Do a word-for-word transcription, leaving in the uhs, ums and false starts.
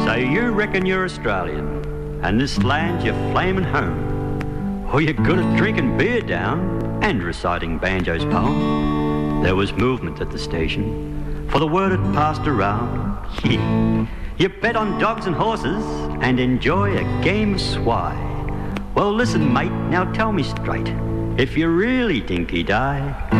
So you reckon you're Australian, and this land's your flaming home. Or you're good at drinking beer down and reciting Banjo's poem. There was movement at the station, for the word had passed around. Yeah. You bet on dogs and horses and enjoy a game of swye. Well, listen, mate, now tell me straight, if you really think he'd die,